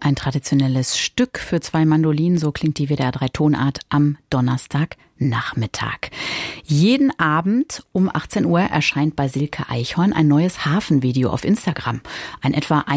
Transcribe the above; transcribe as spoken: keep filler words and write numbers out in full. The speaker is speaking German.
Ein traditionelles Stück für zwei Mandolinen, so klingt die W D R drei Tonart am Donnerstagnachmittag. Jeden Abend um achtzehn Uhr erscheint bei Silke Eichhorn ein neues Hafenvideo auf Instagram. Ein etwa